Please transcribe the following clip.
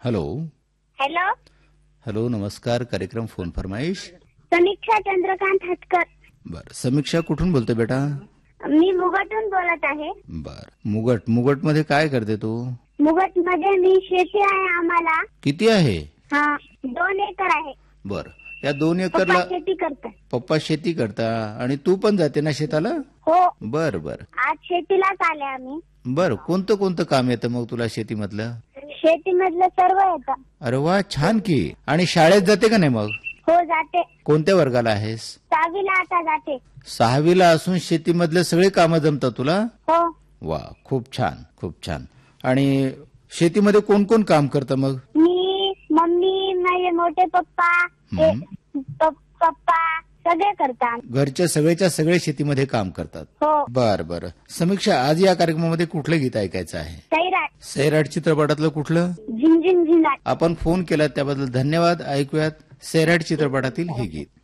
Hello. Hello. Hello, नमस्कार. कार्यक्रम phone फरमाईश. समीक्षा चंद्रकांत हटकर. बर, समीक्षा कुठून बोलते बेटा? मी मुगटून बोलत आहे. बर, मुगट मध्ये काय करते तू? मुगट मध्ये मी शेती आहे आम्हाला. किती आहे? 2 एकर आहे. बर, या 2 पप्पा एकरला शेती करतात. पप्पा शेती करता आणि तू पण जाते ना शेताला? हो, बर बर आज शेतीलाच आले आम्ही. बर, कोणतं कोणतं काम येतं मग तुला शेतीमधलं? शेतीमधलं सर्व येतं. अरे वा, छान की. आणि शाळेत जाते का नाही मग? हो, जाते. कोणत्या वर्गाला आहेस? 6वीला आता जाते. 6वीला असून शेतीमधले सगळे कामं जमतात तुला? हो. वा, खूप छान खूप छान. आणि शेतीमध्ये कोण कोण काम करतं मग? मी, मम्मी, माझे मोठे पप्पा, पप्पा सगळे करतात. घरच्या सगळेच्या सगळे शेतीमध्ये काम करतात. हो. बर बर. समीक्षा, आज या कार्यक्रमामध्ये कुठलं गीत ऐकायचं आहे? सैराट. सैराट चित्रपटातलं कुठलं? झिंझिन झिंगाट. आपण फोन केला त्याबद्दल धन्यवाद. ऐकूयात सैराट चित्रपटातील हे गीत.